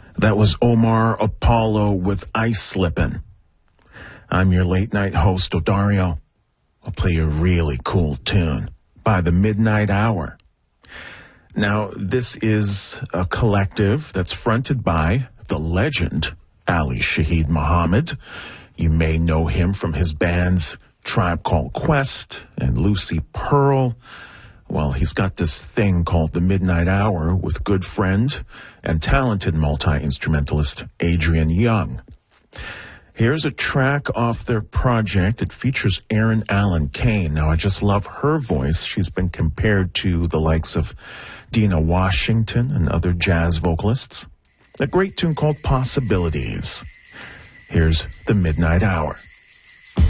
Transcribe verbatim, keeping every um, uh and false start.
That was Omar Apollo with Ice Slippin'. I'm your late night host, Odario. I'll play a really cool tune by the Midnight Hour. Now, this is a collective that's fronted by the legend, Ali Shaheed Muhammad. You may know him from his bands Tribe Called Quest and Lucy Pearl. Well, he's got this thing called the Midnight Hour with good friend and talented multi-instrumentalist Adrian Young. Here's a track off their project. It features Erin Allen Kane. Now, I just love her voice. She's been compared to the likes of Dina Washington and other jazz vocalists. A great tune called Possibilities. Here's the Midnight Hour.